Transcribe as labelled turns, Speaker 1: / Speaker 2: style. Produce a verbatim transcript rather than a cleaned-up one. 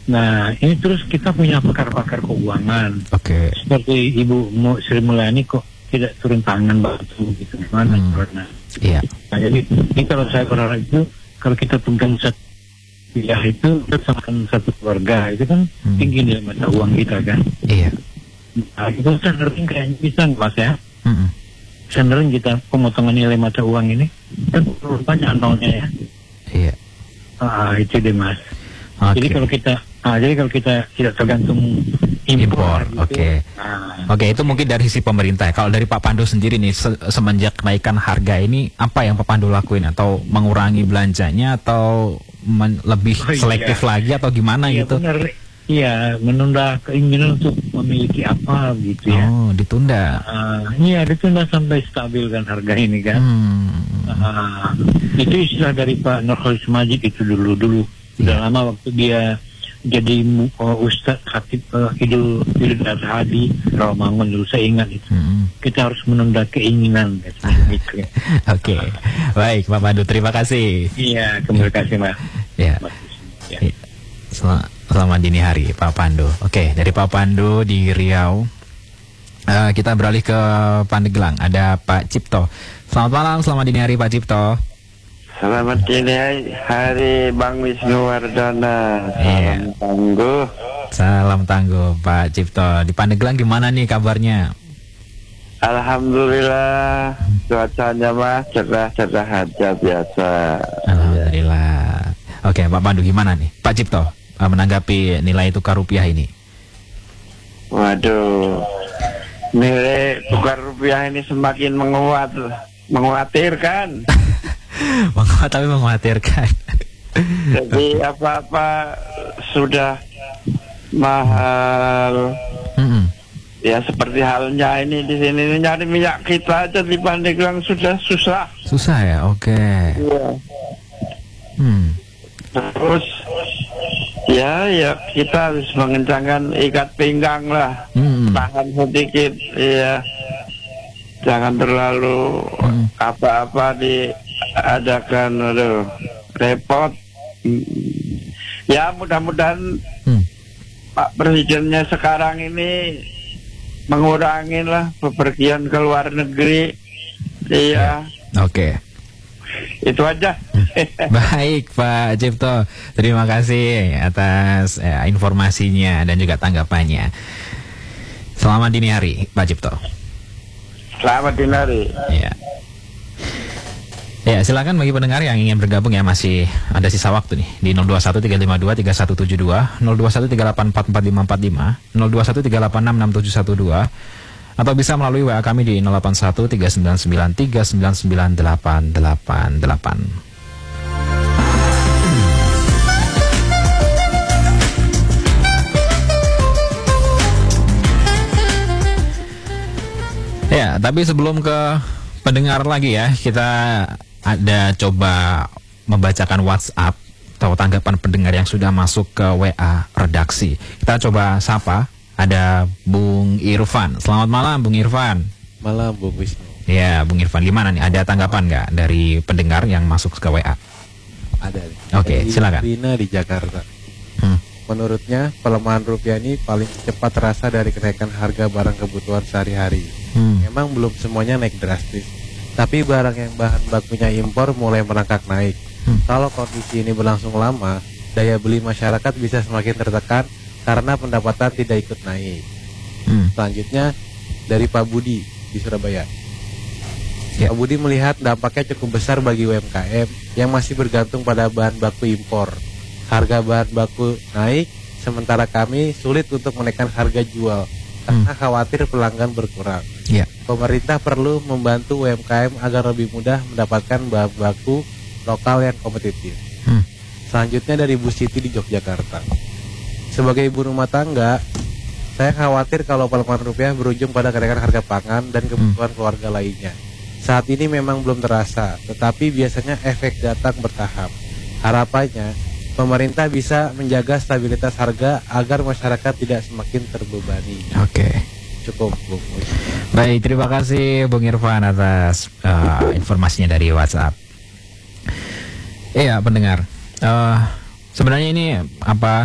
Speaker 1: Nah, ini terus kita punya pakar-pakar keuangan.
Speaker 2: Oke. Okay.
Speaker 1: Seperti Ibu Sri Mulyani kok tidak turun tangan bantu gitu, gimana
Speaker 2: Hmm.
Speaker 1: karena.
Speaker 2: Iya.
Speaker 1: Nah, jadi ini kalau saya berharap itu kalau kita pegang satu wilayah itu kita samakan satu keluarga itu kan
Speaker 2: Hmm.
Speaker 1: tinggi nilai mata uang kita kan.
Speaker 2: Iya.
Speaker 1: Nah, itu cenderung kayaknya bisa nggak Mas ya?
Speaker 2: Mm-mm.
Speaker 1: Cenderung kita pemotongan nilai mata uang ini kan perlu banyak nolnya ya.
Speaker 2: Iya.
Speaker 1: Ah, itu deh Mas.
Speaker 2: Oke.
Speaker 1: Jadi kalau kita, ah, jadi kalau kita tidak tergantung impor,
Speaker 2: Impor,
Speaker 1: gitu,
Speaker 2: oke.
Speaker 1: nah,
Speaker 2: Oke, itu mungkin dari sisi pemerintah. Kalau dari Pak Pandu sendiri nih, se- semenjak kenaikan harga ini, apa yang Pak Pandu lakuin? Atau mengurangi belanjanya, atau men- lebih
Speaker 1: Oh, iya.
Speaker 2: selektif lagi, atau gimana
Speaker 1: iya
Speaker 2: gitu?
Speaker 1: benar, iya menunda keinginan untuk memiliki apa gitu ya.
Speaker 2: Oh, ditunda.
Speaker 1: Ah, iya ditunda sampai stabil kan harga ini kan.
Speaker 2: Hmm.
Speaker 1: Ah, itu istilah dari Pak Nurholis Majid itu dulu dulu. Sudah
Speaker 2: Iya.
Speaker 1: lama waktu dia jadi uh, Ustadz Khatib uh, Idul Idul Adha di Rawamangun dulu saya ingat itu.
Speaker 2: Hmm.
Speaker 1: Kita harus menunda keinginan gitu. Gitu.
Speaker 2: Oke, baik Pak Pandu, terima kasih.
Speaker 1: Iya, terima kasih Mas.
Speaker 2: Ya.
Speaker 1: Ya.
Speaker 2: Iya. Sel- Selamat dini hari Pak Pandu. Oke, dari Pak Pandu di Riau, eh, kita beralih ke Pandeglang. Ada Pak Cipto. Selamat malam, selamat dini hari Pak Cipto.
Speaker 3: Selamat dini hari Bang Wisnu Wardana.
Speaker 2: Iya.
Speaker 3: Salam tangguh.
Speaker 2: Salam tangguh Pak Cipto. Di Pandeglang gimana nih kabarnya?
Speaker 3: Alhamdulillah cuacanya mah cerah-cerah aja biasa.
Speaker 2: Alhamdulillah. Oke, Pak Pandu gimana nih? Pak Cipto eh, menanggapi nilai tukar rupiah ini.
Speaker 3: Waduh, nilai tukar rupiah ini semakin menguat, mengkhawatirkan.
Speaker 2: Menguat tapi mengkhawatirkan.
Speaker 3: Jadi apa-apa sudah mahal.
Speaker 2: Mm-mm.
Speaker 3: Ya seperti halnya ini di sini ini nyari minyak kita aja di Pandeglang sudah susah.
Speaker 2: Susah ya, oke.
Speaker 3: Iya.
Speaker 2: Hmm.
Speaker 3: Terus ya ya kita harus mengencangkan ikat pinggang lah,
Speaker 2: Hmm.
Speaker 3: tahan sedikit, ya jangan terlalu
Speaker 2: Hmm.
Speaker 3: apa-apa diadakan, aduh repot. Ya mudah-mudahan
Speaker 2: Hmm.
Speaker 3: Pak Presidennya sekarang ini mengurangi lah bepergian ke luar negeri. Iya,
Speaker 2: Oke.
Speaker 3: itu aja.
Speaker 2: Baik Pak Cipto, terima kasih atas eh, informasinya dan juga tanggapannya. Selamat dini hari Pak Cipto.
Speaker 3: Selamat dini hari.
Speaker 2: Ya. Ya, silakan bagi pendengar yang ingin bergabung ya, masih ada sisa waktu nih di nol dua satu tiga lima dua tiga satu tujuh dua, nol dua satu tiga delapan empat empat lima empat lima, nol dua satu tiga delapan enam enam tujuh satu dua, atau bisa melalui W A kami di nol delapan satu tiga sembilan sembilan tiga sembilan sembilan delapan delapan delapan. Ya, tapi sebelum ke pendengar lagi ya, kita ada coba membacakan WhatsApp atau tanggapan pendengar yang sudah masuk ke W A redaksi. Kita coba sapa, ada Bung Irfan. Selamat malam Bung Irfan.
Speaker 4: Malam Bung Wisnu.
Speaker 2: Ya, Bung Irfan, gimana nih? Ada tanggapan nggak dari pendengar yang masuk ke W A?
Speaker 4: Ada.
Speaker 2: Oke,
Speaker 4: Dari
Speaker 2: silakan.
Speaker 4: Rina di Jakarta.
Speaker 2: Hmm.
Speaker 4: Menurutnya pelemahan rupiah ini paling cepat terasa dari kenaikan harga barang kebutuhan sehari-hari.
Speaker 2: Hmm.
Speaker 4: Memang belum semuanya naik drastis, tapi barang yang bahan bakunya impor mulai merangkak naik.
Speaker 2: Hmm.
Speaker 4: Kalau kondisi ini berlangsung lama, daya beli masyarakat bisa semakin tertekan karena pendapatan tidak ikut naik.
Speaker 2: Hmm.
Speaker 4: Selanjutnya dari Pak Budi di Surabaya.
Speaker 2: Ya.
Speaker 4: Pak Budi melihat dampaknya cukup besar bagi U M K M yang masih bergantung pada bahan baku impor. Harga bahan baku naik, sementara kami sulit untuk menaikkan harga jual karena khawatir pelanggan berkurang.
Speaker 2: Ya.
Speaker 4: Pemerintah perlu membantu U M K M agar lebih mudah mendapatkan bahan baku lokal yang kompetitif.
Speaker 2: Hmm.
Speaker 4: Selanjutnya dari Bu Siti di Yogyakarta. Sebagai ibu rumah tangga, saya khawatir kalau pelemahan rupiah berujung pada kenaikan harga pangan dan kebutuhan hmm. keluarga lainnya. Saat ini memang belum terasa, tetapi biasanya efek datang bertahap. Harapannya, pemerintah bisa menjaga stabilitas harga agar masyarakat tidak semakin terbebani.
Speaker 2: Oke.
Speaker 4: Cukup, Bung.
Speaker 2: Baik, terima kasih Bung Irfan atas uh, informasinya dari WhatsApp. Iya, pendengar. Uh, sebenarnya ini apa